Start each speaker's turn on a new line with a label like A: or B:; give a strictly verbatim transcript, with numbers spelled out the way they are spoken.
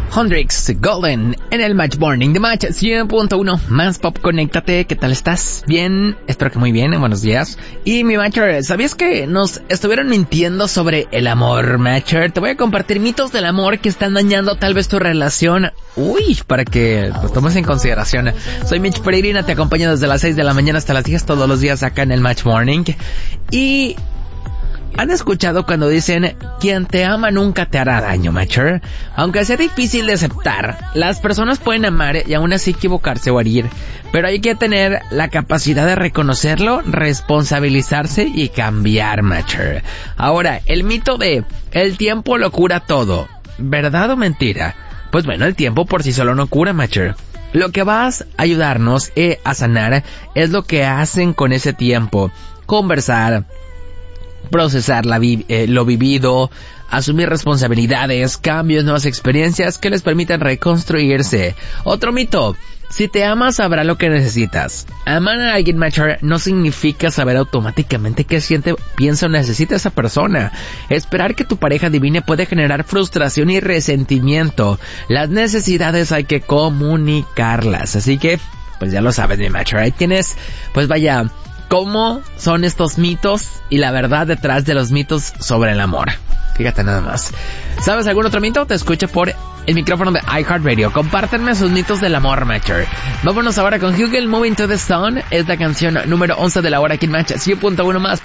A: Hendrix Golden en el Match Morning de Match cien punto uno. Más Pop, conéctate. ¿Qué tal estás? Bien, espero que muy bien. Buenos días. Y mi Matcher, ¿sabías que nos estuvieron mintiendo sobre el amor, Matcher? Te voy a compartir mitos del amor que están dañando tal vez tu relación. Uy, para que pues tomes en consideración. Soy Mitch Peregrina, te acompaño desde las seis de la mañana hasta las diez todos los días acá en el Match Morning. Y ¿han escuchado cuando dicen quien te ama nunca te hará daño, Matcher? Aunque sea difícil de aceptar, las personas pueden amar y aún así equivocarse o herir, pero hay que tener la capacidad de reconocerlo, responsabilizarse y cambiar, Matcher. Ahora, el mito de el tiempo lo cura todo, ¿verdad o mentira? Pues bueno, el tiempo por sí solo no cura, Matcher. Lo que va a ayudarnos eh, a sanar es lo que hacen con ese tiempo. Conversar, procesar la vi- eh, lo vivido, asumir responsabilidades, cambios, nuevas experiencias que les permitan reconstruirse. Otro mito: si te amas sabrá lo que necesitas. Amar a alguien, Matcher, no significa saber automáticamente qué siente, piensa o necesita esa persona. Esperar que tu pareja adivine puede generar frustración y resentimiento. Las necesidades hay que comunicarlas. Así que, pues ya lo sabes, mi Matcher. Ahí tienes, pues vaya, cómo son estos mitos y la verdad detrás de los mitos sobre el amor. Fíjate nada más. ¿Sabes algún otro mito? Te escucho por el micrófono de iHeartRadio. Compártanme sus mitos del amor, Matcher. Vámonos ahora con Hugel, Moving to the Sun. Es la canción número once de la hora aquí en Match cien punto uno. Más